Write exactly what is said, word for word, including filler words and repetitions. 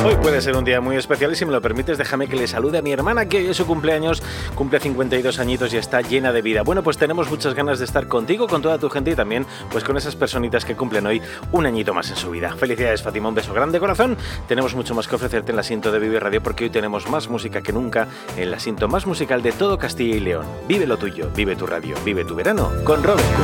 Hoy puede ser un día muy especial y si me lo permites déjame que le salude a mi hermana que hoy es su cumpleaños, cumple cincuenta y dos añitos y está llena de vida. Bueno, pues tenemos muchas ganas de estar contigo, con toda tu gente y también pues con esas personitas que cumplen hoy un añito más en su vida. Felicidades, Fátima, un beso grande, corazón. Tenemos mucho más que ofrecerte en la Asiento de Vive Radio porque hoy tenemos más música que nunca en la Asiento más musical de todo Castilla y León. Vive lo tuyo, vive tu radio, vive tu verano con Robert.